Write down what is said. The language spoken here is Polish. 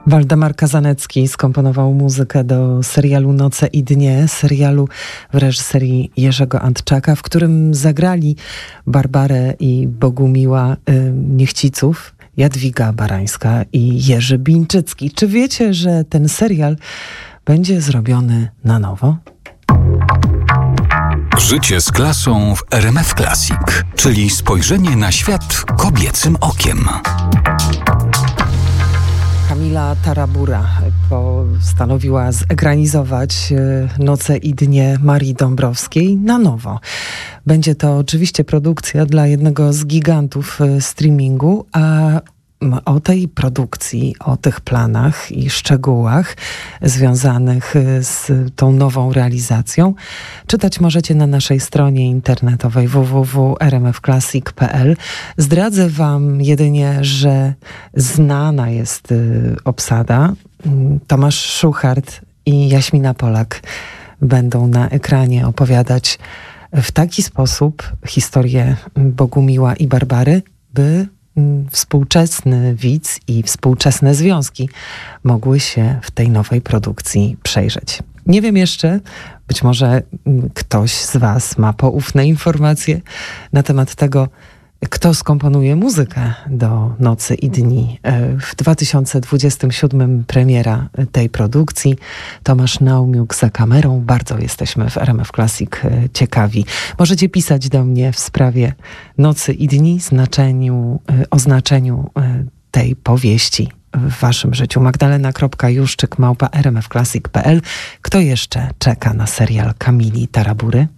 Waldemar Kazanecki skomponował muzykę do serialu Noce i dnie, serialu w reżyserii Jerzego Antczaka, w którym zagrali Barbarę i Bogumiła Niechciców, Jadwiga Barańska i Jerzy Bińczycki. Czy wiecie, że ten serial będzie zrobiony na nowo? Życie z klasą w RMF Classic, czyli spojrzenie na świat kobiecym okiem. Kamila Tarabura postanowiła zekranizować Noce i dnie Marii Dąbrowskiej na nowo. Będzie to oczywiście produkcja dla jednego z gigantów streamingu, a o tej produkcji, o tych planach i szczegółach związanych z tą nową realizacją czytać możecie na naszej stronie internetowej www.rmfclassic.pl. Zdradzę wam jedynie, że znana jest obsada. Tomasz Szuchart i Jaśmina Polak będą na ekranie opowiadać w taki sposób historię Bogumiła i Barbary, by współczesny widz i współczesne związki mogły się w tej nowej produkcji przejrzeć. Nie wiem jeszcze, być może ktoś z was ma poufne informacje na temat tego, kto skomponuje muzykę do Nocy i dni. W 2027 premiera tej produkcji. Tomasz Naumiuk za kamerą. Bardzo jesteśmy w RMF Classic ciekawi. Możecie pisać do mnie w sprawie Nocy i dni, oznaczeniu tej powieści w waszym życiu. Magdalena.juszczyk@rmfclassic.pl. Kto jeszcze czeka na serial Kamili Tarabury?